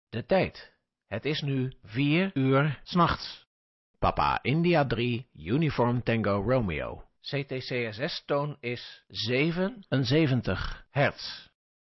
De tijd. Het is nu 4 uur 's nachts. Papa India 3, Uniform Tango Romeo. CTCSS-toon is 77 hertz.